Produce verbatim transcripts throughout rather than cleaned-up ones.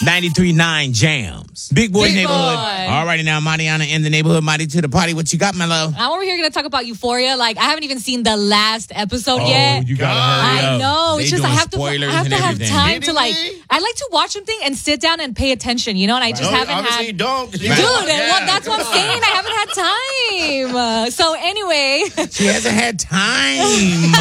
ninety-three point nine Jams. Big Boy Big Neighborhood. Boy. All righty now, Mariana in the neighborhood. Marty to the party. What you got, my love? I'm over here going to talk about Euphoria. Like, I haven't even seen the last episode Oh, yet. you gotta hurry I up. know. They It's just I doing have to. I spoilers have and to have everything. time to Kidding like. me? I like to watch something and sit down and pay attention. You know, and I just No, haven't obviously had. you don't. Dude, Yeah. well, that's what I'm saying. I haven't had time. Uh, so anyway, She hasn't had time.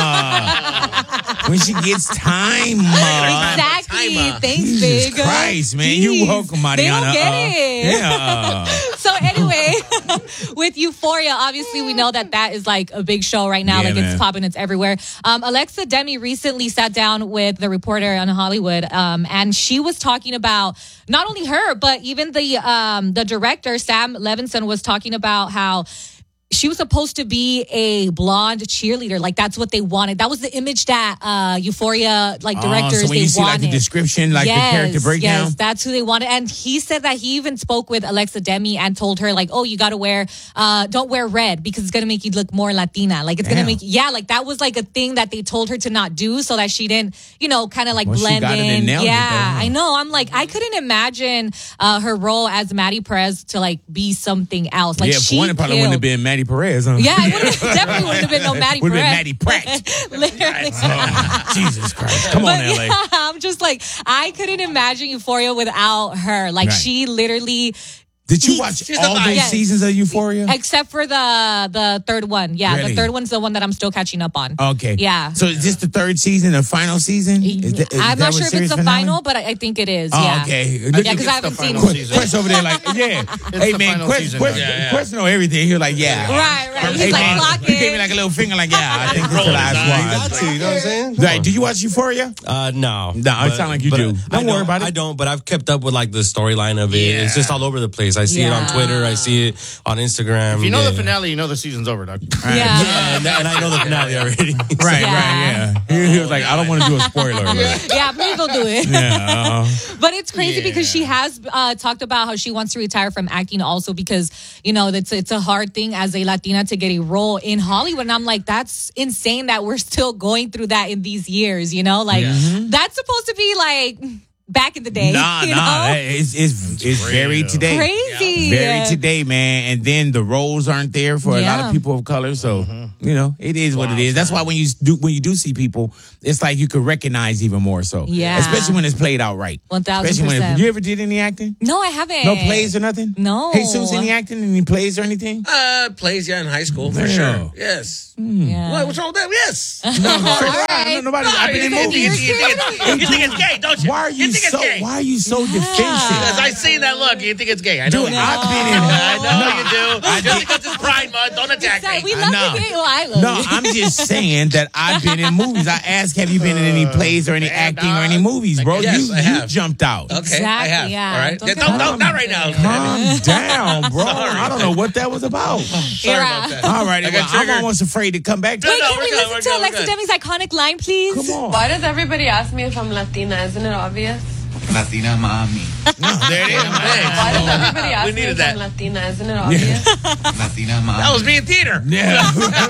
uh, when she gets time. Uh, exactly. timer. Thanks, Jesus big. Christ, man. Jeez. You're welcome, Mariana. They don't get Uh, it. Yeah. So anyway, with Euphoria, obviously we know that that is like a big show right now. Yeah, like man. it's popping, it's everywhere. Um, Alexa Demi recently sat down with the reporter on Hollywood, um, and she was talking about not only her, but even the um, the director Sam Levinson was talking about how she was supposed to be a blonde cheerleader. Like, that's what they wanted. That was the image that uh, Euphoria, like, directors, Oh, so when they you see wanted. like the description, like yes, the character breakdown. Yes, that's who they wanted. And he said that he even spoke with Alexa Demi and told her, like, oh, you got to wear, uh, don't wear red because it's going to make you look more Latina. Like, it's going to Damn. make, yeah, like, that was like a thing that they told her to not do so that she didn't, you know, kind of like Well, she blend got it in. and nailed it, yeah, though, huh? I know. I'm like, I couldn't imagine uh, her role as Maddie Perez to like be something else. Like, yeah, she for one, it probably killed. wouldn't have been Maddie Perez. Huh? Yeah, it would've, definitely wouldn't have been no Maddie Would have Perez. been Maddie Pratt. Literally. Oh, Jesus Christ. Come on, But L A. yeah, I'm just like, I couldn't imagine Euphoria without her. Like, Right. she literally, Did you She's watch the all vibe. those Yes. seasons of Euphoria? except for the the third one. Yeah, Really? the third one's the one that I'm still catching up on. Okay. Yeah. So is this the third season, the final season? Is that- is I'm that not what sure if series it's the finale? final, but I, I think it is. Oh, yeah. okay. Yeah, Look, because I it's the haven't seen final it. season. Quest over there, like, yeah. hey, the man, final Quest, season, Quest, yeah, yeah. Quest know everything. He was like, yeah. Right, right. He's Hey, like, man, clock he gave me it. like a little finger, like, yeah, I think this is the Rolling last his eyes. one. Got to, you know what I'm saying? Right, do you watch Euphoria? Uh, no. No, it sound like you but do. I Don't worry don't- about it. I don't, but I've kept up with like the storyline of it. Yeah. It's just all over the place. I see it on Yeah. Twitter. I see it on Instagram. If you know yeah. the finale, you know the season's over, dog. Yeah. Yeah, and, and I know the finale already. Right, Yeah. right, yeah. He, he was like, I don't want to do a spoiler alert. Yeah, please don't do it. Yeah. uh, But it's crazy Yeah. because she has uh, talked about how she wants to retire from acting also because, you know, it's, it's a hard thing as a Latina to get a role in Hollywood. And I'm like, that's insane that we're still going through that in these years, you know? Like, that's supposed to be like back in the day. Nah, you nah. know? It's, it's, it's crazy, very though. today. Crazy. Very today, man. And then the roles aren't there for a lot Yeah. of people of color. So, you know, it is what it is. That's why when you do when you do see people, it's like you could recognize even more so. Yeah. Especially when it's played out right. one thousand Especially when it, percent. you ever did any acting? No, I haven't. No plays or nothing? No. Hey, Jesus, any acting, any plays or anything? Uh, plays, yeah, in high school, for Yeah. sure. Yes. Yeah. What, what's wrong with that? Yes. No, All no, right. nobody. No, I've been you, in think, you, movies. you, think it's, you think it's gay, don't you? Why are you, think so? it's gay? Why are you so defensive? Because I seen that look. You think it's gay. I know Dude, you. I've been in. I know No, you do. Just because it's Pride Month, don't attack Sorry, we me. love No. you. Well, I love No, you. I'm just saying that I've been in movies. I asked, have you been in any plays or any man, acting or dog. any movies, bro? Yes, you, I you have. jumped out. Okay, I Exactly, have. yeah. All right. Don't Yeah, get don't, me don't, not right now. Calm down, bro. Sorry. I don't know what that was about. Sorry about that. All right, I well, got I'm triggered. almost afraid to come back. No, Wait, no, can we're we good, listen we're to good, we're Alexa good. Demi's iconic line, please? Come on. Why does everybody ask me if I'm Latina? Isn't it obvious? Latina mami. No, there it is. Why does everybody ask We me needed if that. I'm Latina? Isn't it obvious? Latina mami. That was me in theater. Yeah.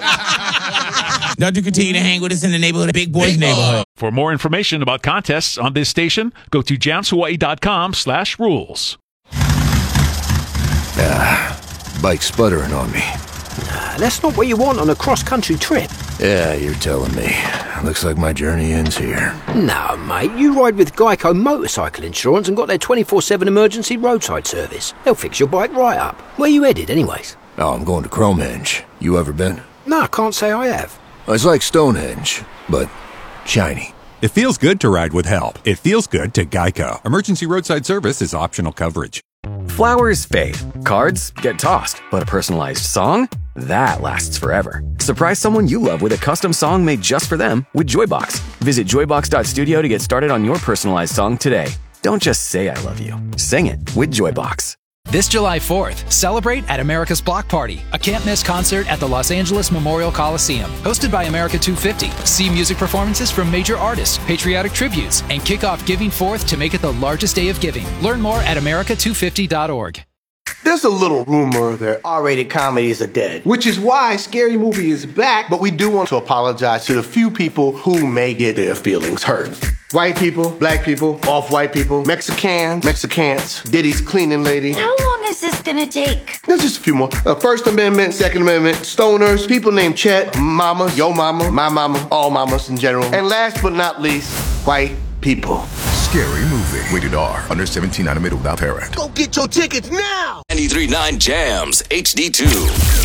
Now, do continue to hang with us in the neighborhood, the Big Boys neighborhood. For more information about contests on this station, go to jams hawaii dot com slash rules. Bike sputtering on me. That's not what you want on a cross-country trip. Yeah, you're telling me. Looks like my journey ends here. No, mate, you ride with Geico Motorcycle Insurance and got their twenty-four seven emergency roadside service. They'll fix your bike right up. Where you headed, anyways? Oh, I'm going to Cromenge. You ever been? No, I can't say I have. It's like Stonehenge, but shiny. It feels good to ride with help. It feels good to Geico. Emergency roadside service is optional coverage. Flowers fade. Cards get tossed. But a personalized song? That lasts forever. Surprise someone you love with a custom song made just for them with Joybox. Visit joybox dot studio to get started on your personalized song today. Don't just say I love you. Sing it with Joybox. This July fourth, celebrate at America's Block Party, a can't-miss concert at the Los Angeles Memorial Coliseum. Hosted by America two fifty. See music performances from major artists, patriotic tributes, and kick off Giving Forth to make it the largest day of giving. Learn more at america two fifty dot org. There's a little rumor that R-rated comedies are dead, which is why Scary Movie is back, but we do want to apologize to the few people who may get their feelings hurt. White people, black people, off-white people, Mexicans, Mexicans, Diddy's cleaning lady. How long is this gonna take? There's just a few more. Uh, First Amendment, Second Amendment, stoners, people named Chet, mama, yo mama, my mama, all mamas in general. And last but not least, white people. Scary Movie. Rated R. Under seventeen, animated without parent. Go get your tickets now! ninety-three point nine Jams H D two.